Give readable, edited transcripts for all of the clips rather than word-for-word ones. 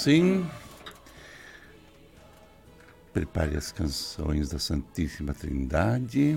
assim. Prepare as canções da Santíssima Trindade.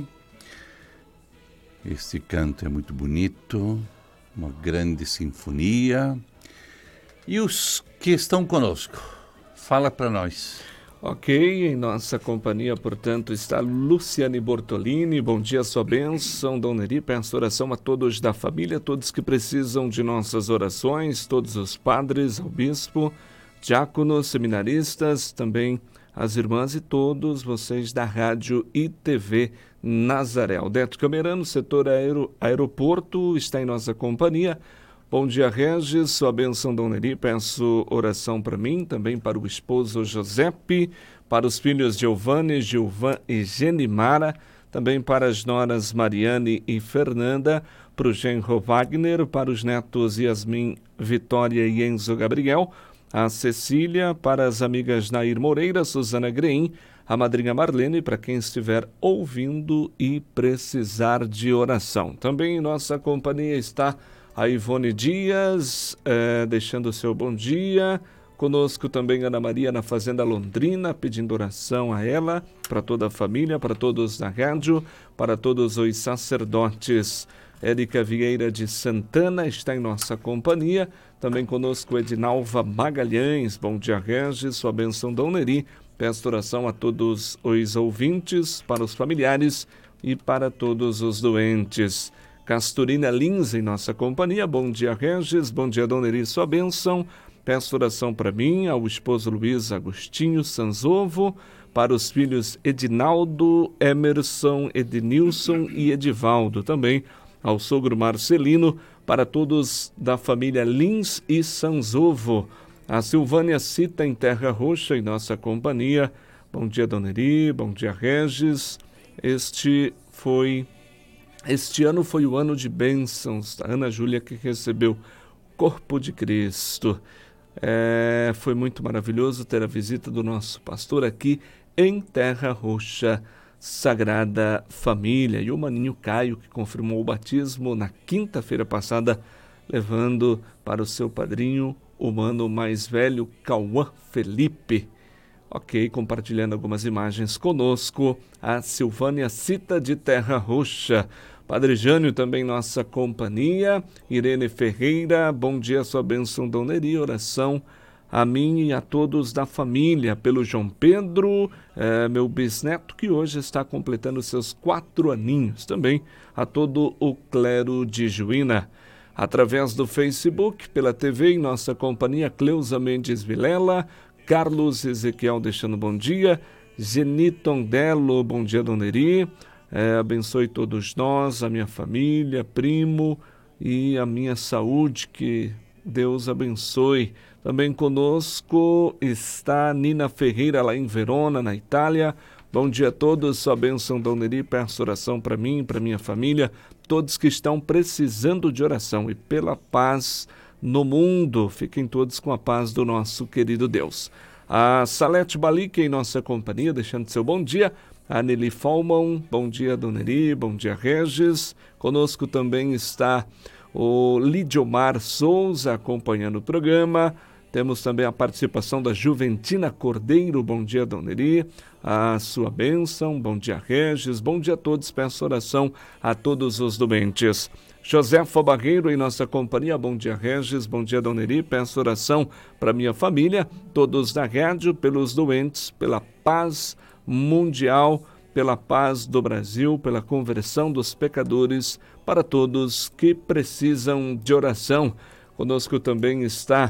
Este canto é muito bonito, uma grande sinfonia. E os que estão conosco, fala para nós. Ok, em nossa companhia, portanto, está Luciane Bortolini. Bom dia, sua bênção, Dona Neri. Peço oração a todos da família, todos que precisam de nossas orações, todos os padres, ao bispo, diáconos, seminaristas, também as irmãs e todos vocês da Rádio e TV Nazaré. Odete Camerano, setor aeroporto, está em nossa companhia. Bom dia, Regis, sua bênção, Dona Neri. Peço oração para mim, também para o esposo Josepe, para os filhos Giovanni, Gilvan e Genimara, também para as noras Mariane e Fernanda, para o genro Wagner, para os netos Yasmin, Vitória e Enzo Gabriel, a Cecília, para as amigas Nair Moreira, Suzana Greim, a madrinha Marlene, para quem estiver ouvindo e precisar de oração. Também em nossa companhia está a Ivone Dias, deixando o seu bom dia. Conosco também Ana Maria na Fazenda Londrina, pedindo oração a ela, para toda a família, para todos na rádio, para todos os sacerdotes. Érica Vieira de Santana está em nossa companhia. Também conosco Edinalva Magalhães. Bom dia, Regis, sua bênção, Dona Neri. Peço oração a todos os ouvintes, para os familiares e para todos os doentes. Castorina Lins em nossa companhia. Bom dia, Regis. Bom dia, Dona Neri, sua bênção. Peço oração para mim, ao esposo Luiz Agostinho Sanzovo, para os filhos Edinaldo, Emerson, Ednilson e Edivaldo. Também ao sogro Marcelino, para todos da família Lins e Sanzovo. A Silvânia Cita em Terra Roxa em nossa companhia. Bom dia, Dona Neri. Bom dia, Regis. Este ano foi o ano de bênçãos da Ana Júlia, que recebeu Corpo de Cristo. Foi muito maravilhoso ter a visita do nosso pastor aqui em Terra Roxa, Sagrada Família. E o maninho Caio, que confirmou o batismo na quinta-feira passada, levando para o seu padrinho o mano mais velho, Cauã Felipe. Ok, compartilhando algumas imagens conosco, a Silvânia Cita de Terra Roxa. Padre Jânio também nossa companhia. Irene Ferreira, bom dia, sua bênção, Dona Neri. Oração a mim e a todos da família, pelo João Pedro, meu bisneto, que hoje está completando seus 4 aninhos. Também a todo o clero de Juína. Através do Facebook, pela TV, em nossa companhia, Cleusa Mendes Vilela, Carlos Ezequiel deixando bom dia, Geni Tondelo, bom dia, Dona Neri. Abençoe todos nós, a minha família, primo e a minha saúde, que Deus abençoe. Também conosco está Nina Ferreira, lá em Verona, na Itália. Bom dia a todos, sua bênção, Dona Neri. Peço oração para mim, para minha família, todos que estão precisando de oração e pela paz no mundo. Fiquem todos com a paz do nosso querido Deus. A Salete Balique em nossa companhia, deixando seu bom dia. A Nelly Falman, bom dia, Dona Neri, bom dia, Regis. Conosco também está o Lidiomar Souza acompanhando o programa. Temos também a participação da Juventina Cordeiro, bom dia, Dona Neri, a sua bênção, bom dia, Regis, bom dia a todos, peço oração a todos os doentes. Josefa Barreiro em nossa companhia, bom dia, Regis, bom dia, Dona Neri, peço oração para minha família, todos da rádio, pelos doentes, pela paz mundial, pela paz do Brasil, pela conversão dos pecadores, para todos que precisam de oração. Conosco também está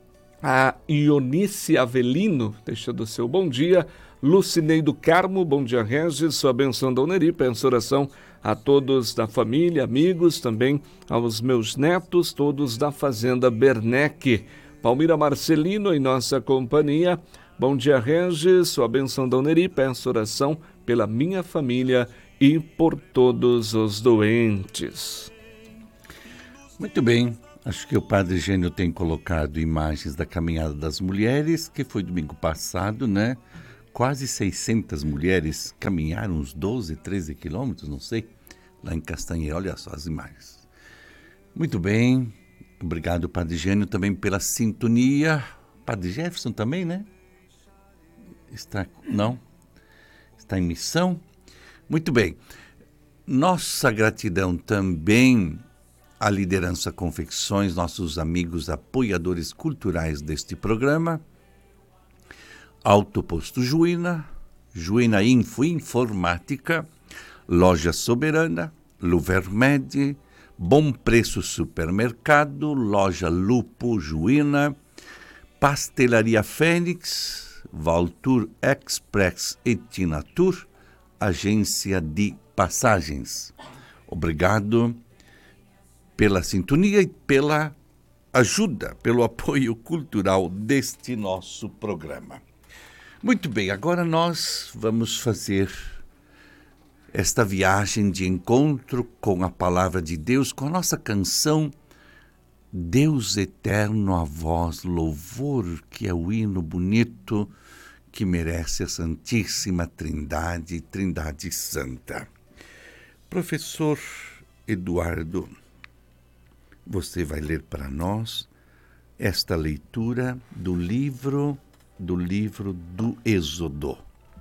a Ionice Avelino, deixando o seu bom dia. Lucineiro Carmo, bom dia, Regis, sua bênção, Dona Neri, peço oração a todos da família, amigos, também aos meus netos, todos da Fazenda Bernec. Palmira Marcelino em nossa companhia. Bom dia, Regis, sua bênção, Dona Neri, peço oração pela minha família e por todos os doentes. Muito bem, acho que o Padre Gênio tem colocado imagens da Caminhada das Mulheres, que foi domingo passado, né? Quase 600 mulheres caminharam uns 12, 13 quilômetros, não sei, lá em Castanheira. Olha só as imagens. Muito bem, obrigado, Padre Gênio, também pela sintonia. Padre Jefferson também, né? Não? Está em missão? Muito bem. Nossa gratidão também à Liderança Confecções, nossos amigos apoiadores culturais deste programa, Autoposto Juína, Juína Info Informática, Loja Soberana, Luvermed, Bom Preço Supermercado, Loja Lupo Juína, Pastelaria Fênix, Valtur Express e Tinatur, Agência de Passagens. Obrigado pela sintonia e pela ajuda, pelo apoio cultural deste nosso programa. Muito bem, agora nós vamos fazer esta viagem de encontro com a Palavra de Deus, com a nossa canção Deus Eterno a Vós Louvor, que é o hino bonito que merece a Santíssima Trindade, Trindade Santa. Professor Eduardo, você vai ler para nós esta leitura do livro do Êxodo.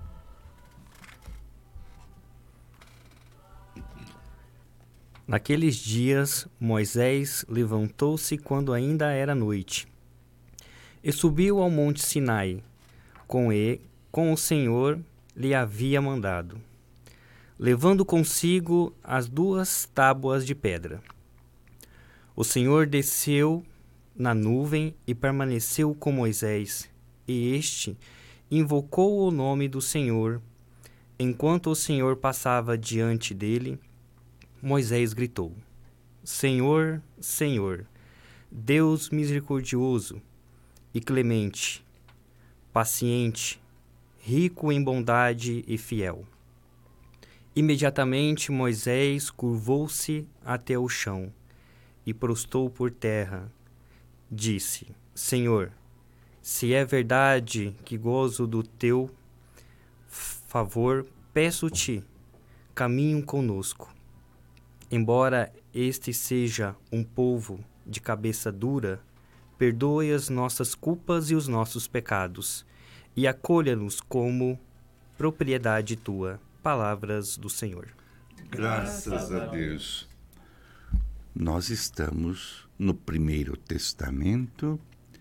Naqueles dias, Moisés levantou-se quando ainda era noite e subiu ao monte Sinai, com o Senhor lhe havia mandado, levando consigo as 2 tábuas de pedra. O Senhor desceu na nuvem e permaneceu com Moisés, e este invocou o nome do Senhor. Enquanto o Senhor passava diante dele, Moisés gritou: Senhor, Senhor, Deus misericordioso e clemente, paciente, rico em bondade e fiel. Imediatamente Moisés curvou-se até o chão e prostrou por terra. Disse: Senhor, se é verdade que gozo do teu favor, peço-te, caminhe conosco. Embora este seja um povo de cabeça dura, perdoe as nossas culpas e os nossos pecados, e acolha-nos como propriedade tua. Palavras do Senhor. Graças a Deus. Nós estamos no Primeiro Testamento,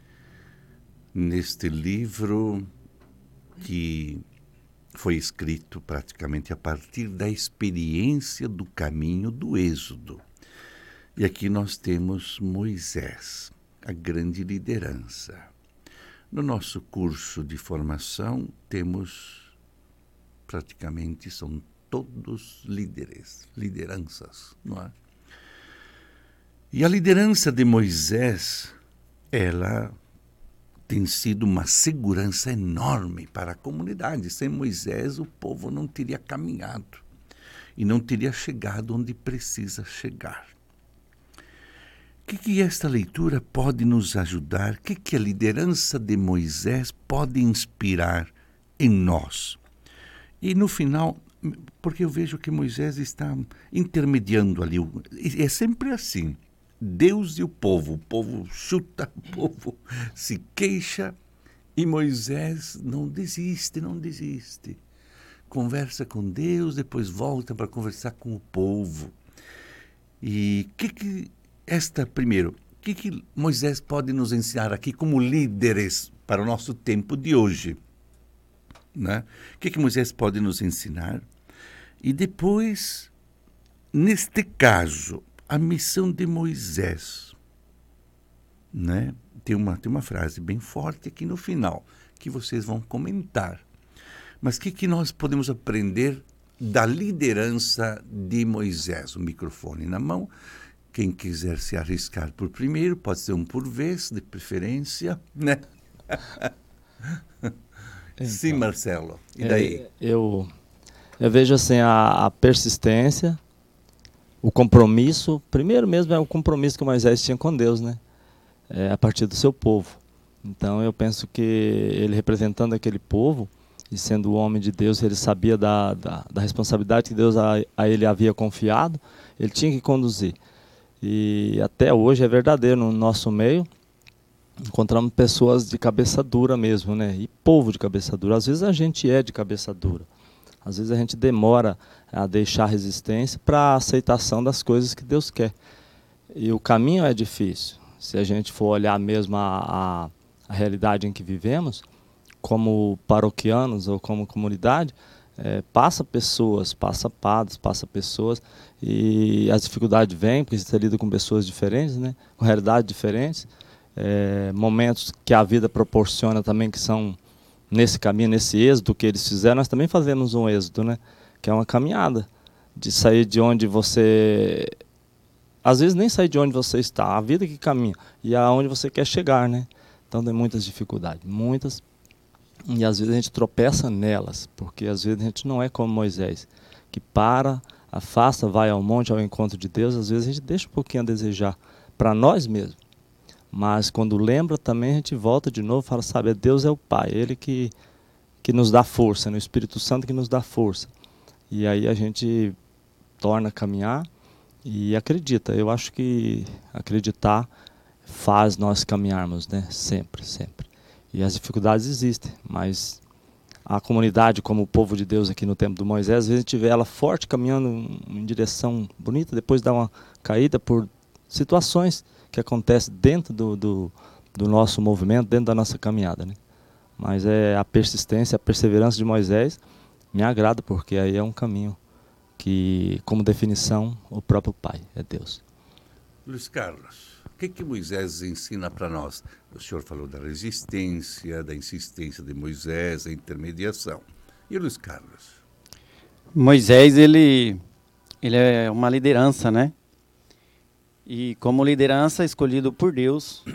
neste livro que foi escrito praticamente a partir da experiência do caminho do Êxodo. E aqui nós temos Moisés, a grande liderança. No nosso curso de formação temos praticamente, são todos líderes, lideranças, não é? E a liderança de Moisés, ela tem sido uma segurança enorme para a comunidade. Sem Moisés, o povo não teria caminhado e não teria chegado onde precisa chegar. O que esta leitura pode nos ajudar? O que a liderança de Moisés pode inspirar em nós? E no final, porque eu vejo que Moisés está intermediando ali, é sempre assim. Deus e o povo chuta, o povo se queixa e Moisés não desiste. Conversa com Deus, depois volta para conversar com o povo. E primeiro, o que Moisés pode nos ensinar aqui como líderes para o nosso tempo de hoje? Né? O que Moisés pode nos ensinar? E depois, neste caso, a missão de Moisés, né? Tem uma frase bem forte aqui no final, que vocês vão comentar. Mas o que nós podemos aprender da liderança de Moisés? O microfone na mão. Quem quiser se arriscar por primeiro, pode ser um por vez, de preferência, né? Então, sim, Marcelo. E daí? Eu vejo assim a persistência, o compromisso. Primeiro mesmo é o compromisso que Moisés tinha com Deus, né? A partir do seu povo. Então eu penso que ele, representando aquele povo e sendo o homem de Deus, ele sabia da responsabilidade que Deus a ele havia confiado, ele tinha que conduzir. E até hoje é verdadeiro no nosso meio. encontramos pessoas de cabeça dura mesmo, né? E povo de cabeça dura. Às vezes a gente é de cabeça dura. Às vezes a gente demora a deixar resistência para a aceitação das coisas que Deus quer. E o caminho é difícil. Se a gente for olhar mesmo a realidade em que vivemos, como paroquianos ou como comunidade, passa pessoas, passa padres, passa pessoas, e as dificuldades vêm, porque você lida com pessoas diferentes, né? Com realidades diferentes, momentos que a vida proporciona também, que são nesse caminho, nesse êxodo que eles fizeram. Nós também fazemos um êxodo, né? Que é uma caminhada, de sair de onde você... Às vezes nem sair de onde você está, a vida que caminha, e aonde você quer chegar, né? Então tem muitas dificuldades, muitas. E às vezes a gente tropeça nelas, porque às vezes a gente não é como Moisés, que para, afasta, vai ao monte, ao encontro de Deus. Às vezes a gente deixa um pouquinho a desejar para nós mesmos. Mas quando lembra também, a gente volta de novo e fala, sabe, Deus é o Pai, Ele que nos dá força, no Espírito Santo que nos dá força. E aí a gente torna a caminhar e acredita. Eu acho que acreditar faz nós caminharmos, né? Sempre, sempre. E as dificuldades existem, mas a comunidade, como o povo de Deus aqui no tempo do Moisés, às vezes a gente vê ela forte, caminhando em direção bonita, depois dá uma caída por situações que acontecem dentro do nosso movimento, dentro da nossa caminhada, né? Mas a persistência, a perseverança de Moisés me agrada, porque aí é um caminho que, como definição, o próprio Pai é Deus. Luiz Carlos, o que Moisés ensina para nós? O senhor falou da resistência, da insistência de Moisés, da intermediação. E o Luiz Carlos? Moisés, ele é uma liderança, né? E como liderança escolhido por Deus,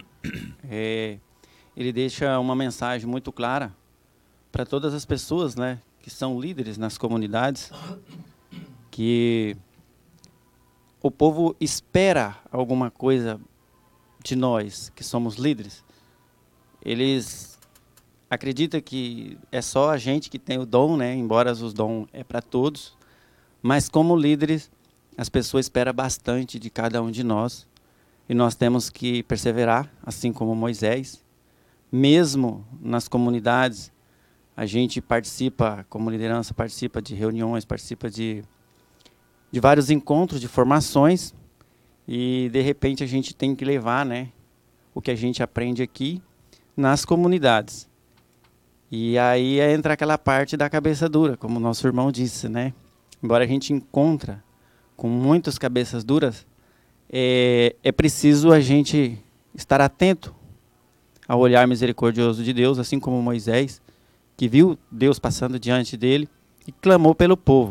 ele deixa uma mensagem muito clara para todas as pessoas, né, que são líderes nas comunidades, que o povo espera alguma coisa de nós, que somos líderes. Eles acreditam que é só a gente que tem o dom, né, embora os dons é para todos, mas como líderes, as pessoas esperam bastante de cada um de nós, e nós temos que perseverar, assim como Moisés. Mesmo nas comunidades, a gente participa, como liderança, participa de reuniões, participa de vários encontros, de formações, e de repente a gente tem que levar, né, o que a gente aprende aqui nas comunidades. E aí entra aquela parte da cabeça dura, como o nosso irmão disse, né? Embora a gente encontra com muitas cabeças duras, é preciso a gente estar atento ao olhar misericordioso de Deus, assim como Moisés, que viu Deus passando diante dele e clamou pelo povo.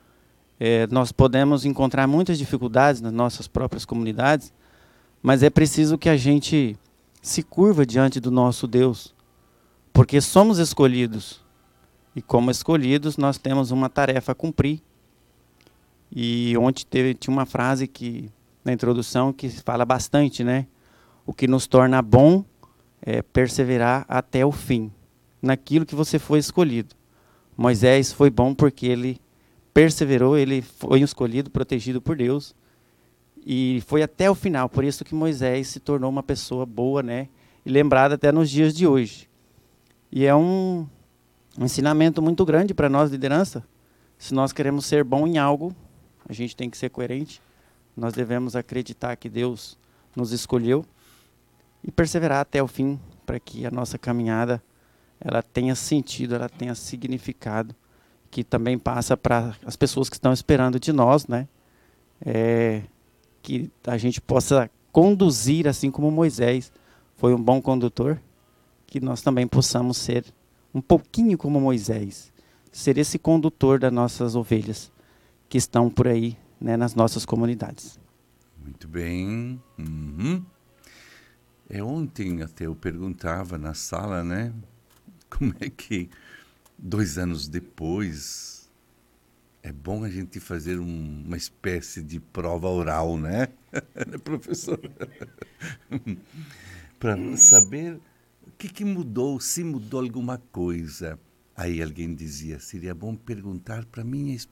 Nós podemos encontrar muitas dificuldades nas nossas próprias comunidades, mas é preciso que a gente se curva diante do nosso Deus, porque somos escolhidos, e como escolhidos nós temos uma tarefa a cumprir. E ontem tinha uma frase na introdução que fala bastante, né? O que nos torna bom é perseverar até o fim, naquilo que você foi escolhido. Moisés foi bom porque ele perseverou, ele foi escolhido, protegido por Deus, e foi até o final. Por isso que Moisés se tornou uma pessoa boa, né? E lembrada até nos dias de hoje. E é um ensinamento muito grande para nós, liderança. Se nós queremos ser bom em algo, a gente tem que ser coerente. Nós devemos acreditar que Deus nos escolheu e perseverar até o fim, para que a nossa caminhada ela tenha sentido, ela tenha significado, que também passa para as pessoas que estão esperando de nós, né? Que a gente possa conduzir, assim como Moisés foi um bom condutor, que nós também possamos ser um pouquinho como Moisés, ser esse condutor das nossas ovelhas que estão por aí, né, nas nossas comunidades. Muito bem. Uhum. Ontem até eu perguntava na sala, né, como é que 2 anos depois é bom a gente fazer uma espécie de prova oral, né, professor? Para saber o que mudou, se mudou alguma coisa. Aí alguém dizia, seria bom perguntar para minha